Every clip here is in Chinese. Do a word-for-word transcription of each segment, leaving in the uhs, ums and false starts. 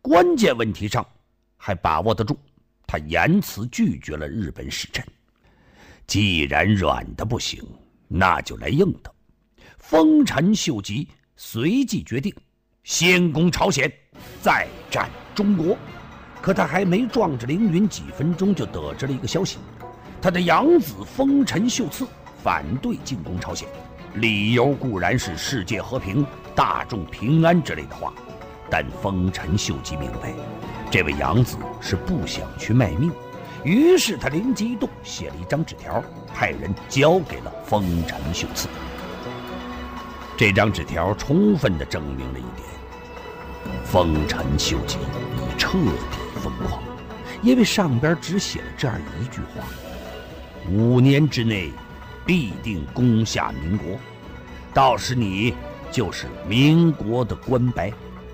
关键问题上还把握得住，他严词拒绝了日本使臣。既然软的不行，那就来硬的。丰臣秀吉随即决定先攻朝鲜，再战中国。可他还没壮着凌云几分钟，就得知了一个消息：他的养子丰臣秀次反对进攻朝鲜，理由固然是世界和平、大众平安之类的话，但丰臣秀吉明白，这位养子是不想去卖命。于是他灵机一动，写了一张纸条，派人交给了丰臣秀次。这张纸条充分地证明了一点：丰臣秀吉已彻底疯狂，因为上边只写了这样一句话：五年之内必定攻下民国，到时你就是民国的关白。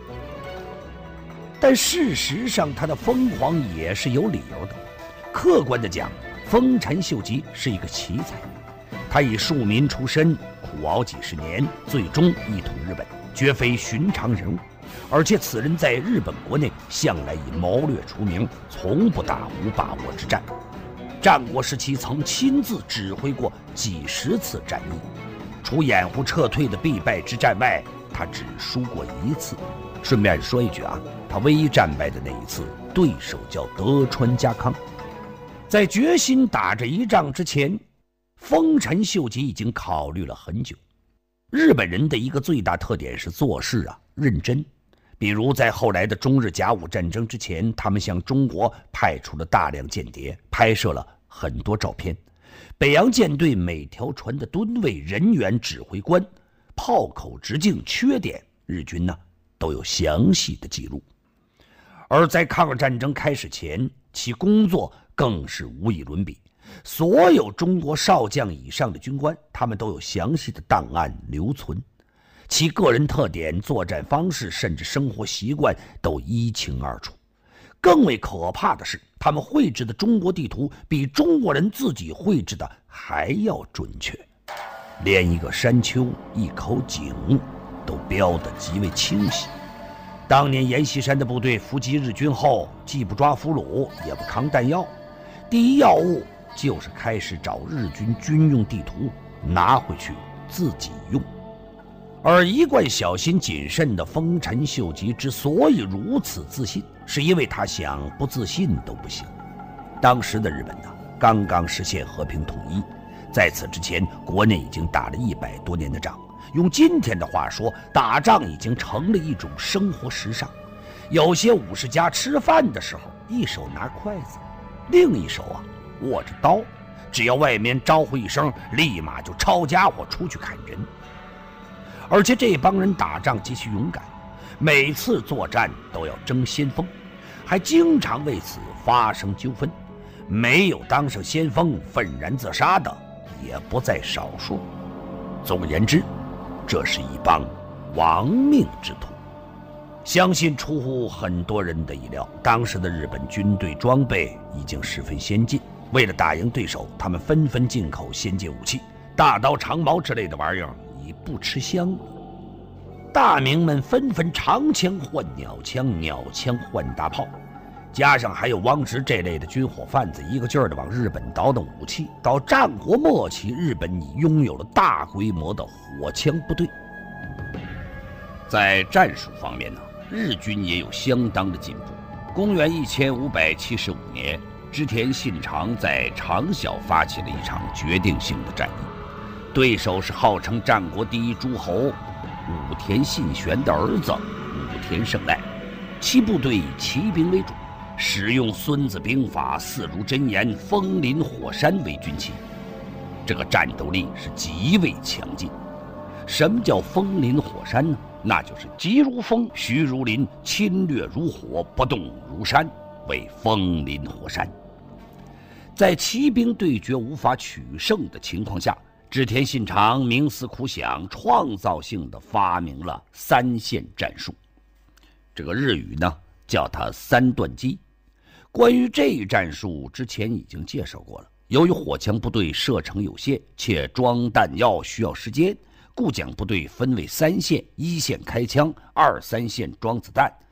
但事实上，他的疯狂也是有理由的。客观地讲，丰臣秀吉是一个奇才，他以庶民出身，苦熬几十年，最终一统日本，绝非寻常人物。而且此人在日本国内向来以谋略出名，从不打无把握之战。战国时期曾亲自指挥过几十次战役，除掩护撤退的必败之战外，他只输过一次。顺便说一句啊，他唯一战败的那一次，对手叫德川家康。在决心打这一仗之前，丰臣秀吉已经考虑了很久。日本人的一个最大特点是做事啊认真，比如在后来的中日甲午战争之前，他们向中国派出了大量间谍，拍摄了很多照片。北洋舰队每条船的吨位、人员、指挥官、炮口直径、缺点，日军呢都有详细的记录。而在抗日战争开始前，其工作更是无以伦比。所有中国少将以上的军官，他们都有详细的档案留存，其个人特点、作战方式甚至生活习惯都一清二楚。更为可怕的是，他们绘制的中国地图比中国人自己绘制的还要准确，连一个山丘、一口井都标得极为清晰。当年阎锡山的部队伏击日军后，既不抓俘虏，也不扛弹药，第一要务就是开始找日军军用地图，拿回去自己用。而一贯小心谨慎的丰臣秀吉之所以如此自信，是因为他想不自信都不行。当时的日本呢，刚刚实现和平统一，在此之前，国内已经打了一百多年的仗。用今天的话说，打仗已经成了一种生活时尚。有些武士家吃饭的时候，一手拿筷子，另一手啊握着刀，只要外面招呼一声，立马就抄家伙出去砍人。而且这帮人打仗极其勇敢，每次作战都要争先锋，还经常为此发生纠纷。没有当上先锋愤然自杀的也不在少数。总而言之，这是一帮亡命之徒。相信出乎很多人的意料，当时的日本军队装备已经十分先进，为了打赢对手，他们纷纷进口先进武器，大刀长矛之类的玩意儿已不吃香了。大名们纷纷长枪换鸟枪，鸟枪换大炮，加上还有汪直这类的军火贩子一个劲儿的往日本倒腾武器，到战国末期，日本已拥有了大规模的火枪部队。在战术方面呢，日军也有相当的进步。公元一千五百七十五年，织田信长在长筱发起了一场决定性的战役，对手是号称战国第一诸侯武田信玄的儿子武田胜赖，其部队以骑兵为主，使用《孙子兵法》四如真言风林火山为军旗，这个战斗力是极为强劲。什么叫风林火山呢？那就是急如风，徐如林，侵略如火，不动如山，为风林火山。在骑兵对决无法取胜的情况下，织田信长冥思苦想，创造性地发明了三线战术。这个日语呢叫它三段击。关于这一战术之前已经介绍过了。由于火枪部队射程有限，且装弹药需要时间，故将部队分为三线：一线开枪，二三线装子弹，